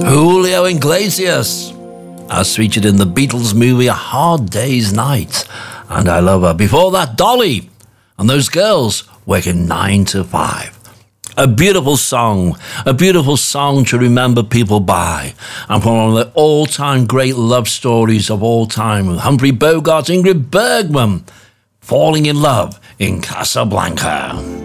Julio Iglesias, as featured in the Beatles movie A Hard Day's Night, and I Love Her. Before that, Dolly and Those Girls working 9 to 5. A beautiful song to remember people by, and from one of the all-time great love stories of all time, with Humphrey Bogart, Ingrid Bergman, falling in love in Casablanca.